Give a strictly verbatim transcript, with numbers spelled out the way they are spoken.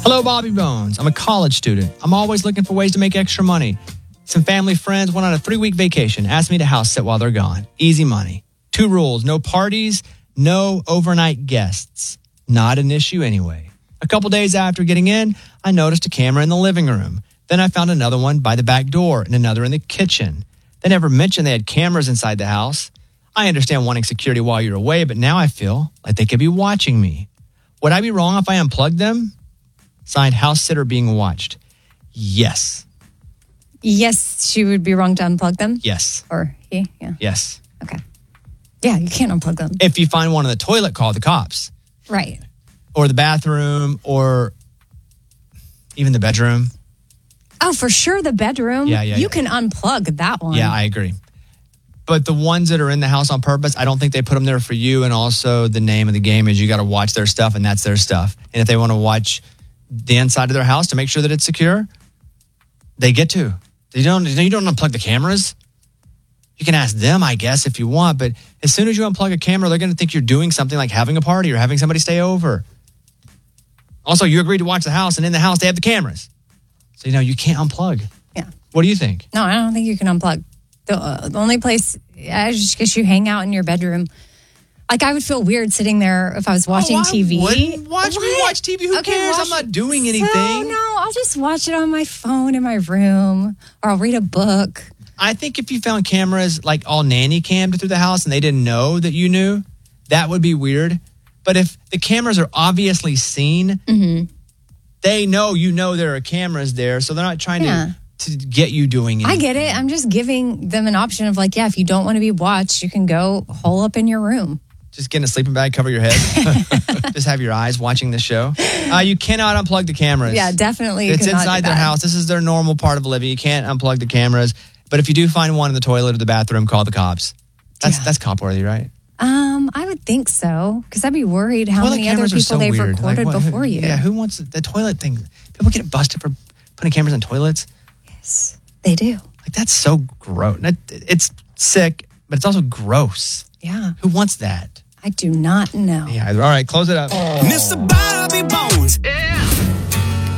Hello, Bobby Bones. I'm a college student. I'm always looking for ways to make extra money. Some family friends went on a three-week vacation, asked me to house sit while they're gone. Easy money. Two rules: no parties, no overnight guests. Not an issue anyway. A couple days after getting in, I noticed a camera in the living room. Then I found another one by the back door and another in the kitchen. They never mentioned they had cameras inside the house. I understand wanting security while you're away, but now I feel like they could be watching me. Would I be wrong if I unplugged them? Signed, house sitter being watched. Yes. Yes, she would be wrong to unplug them? Yes. Or he? Yeah. Yes. Okay. Yeah, you can't unplug them. If you find one in the toilet, call the cops. Right. Or the bathroom, or even the bedroom. Oh, for sure, the bedroom. Yeah, yeah, You yeah. can unplug that one. Yeah, I agree. But the ones that are in the house on purpose, I don't think they put them there for you. And also the name of the game is you got to watch their stuff, and that's their stuff. And if they want to watch the inside of their house to make sure that it's secure, they get to. They don't, you don't unplug the cameras. You can ask them, I guess, if you want. But as soon as you unplug a camera, they're going to think you're doing something like having a party or having somebody stay over. Also, you agreed to watch the house, and in the house, they have the cameras. So, you know, you can't unplug. Yeah. What do you think? No, I don't think you can unplug. The, uh, the only place, I just guess you hang out in your bedroom. Like, I would feel weird sitting there if I was watching oh, I T V. Wouldn't watch me What? watch T V. Who Okay, cares? watch- I'm not doing anything. So, no, I'll just watch it on my phone in my room, or I'll read a book. I think if you found cameras like all nanny cammed through the house and they didn't know that you knew, that would be weird. But if the cameras are obviously seen, Mm-hmm. they know you know there are cameras there, so they're not trying Yeah. to, to get you doing anything. I get it. I'm just giving them an option of like, yeah, if you don't want to be watched, you can go hole up in your room. Just get in a sleeping bag, cover your head. Just have your eyes watching the show. Uh, you cannot unplug the cameras. Yeah, definitely. you It's cannot inside do their that. house. This is their normal part of living. You can't unplug the cameras. But if you do find one in the toilet or the bathroom, call the cops. That's Yeah. that's cop worthy, right? Um, I would think so, because I'd be worried how Toilet many other cameras are people so they've weird. recorded Like, what- who- before you. Yeah, who wants the toilet thing? People get busted for putting cameras in toilets. Yes, they do. Like, that's so gross. That- It's sick, but it's also gross. Yeah, Who wants that? I do not know. Yeah. All right, close it up. Mister Bobby Bones.